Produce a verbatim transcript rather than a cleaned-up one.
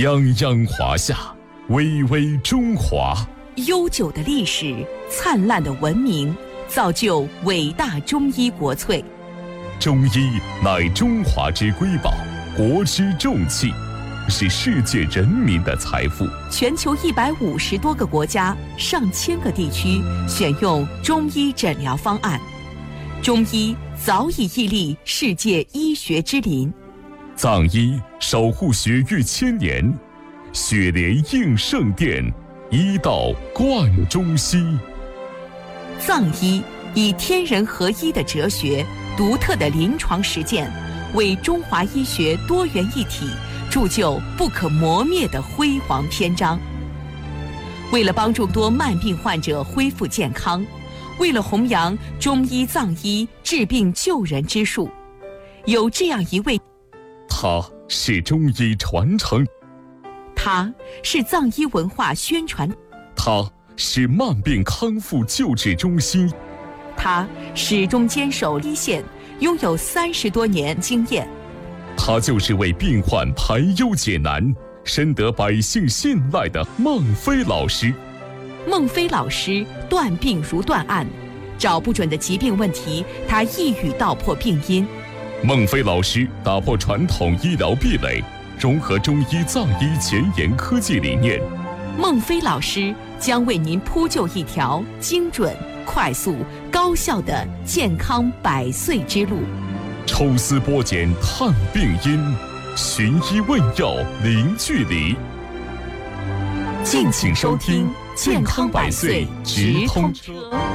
泱泱华夏，巍巍中华。 悠久的历史，灿烂的文明，造就伟大中医国粹。 中医乃中华之瑰宝，国之重器，是世界人民的财富。 全球一百五十多个国家、上千个地区选用中医诊疗方案，中医早已屹立世界医学之林。 藏医守护血域千年，血莲应圣殿，医道贯中西。 藏医以天人合一的哲学、独特的临床实践，为中华医学多元一体铸就不可磨灭的辉煌篇章。为了帮助多慢病患者恢复健康，为了弘扬中医藏医治病救人之术，有这样一位， 他是中医传承， 他是藏医文化宣传， 他是慢病康复救治中心， 他始终坚守一线，拥有三十多年经验。 他就是为病患排忧解难，深得百姓信赖的孟非老师。 孟非老师断病如断案，找不准的疾病问题，他一语道破病因。 孟非老师打破传统医疗壁垒，融合中医藏医前沿科技理念。 孟非老师将为您铺就一条精准、快速、高效的健康百岁之路。 抽丝剥茧探病因，寻医问药零距离。 敬请收听《健康百岁直通车》。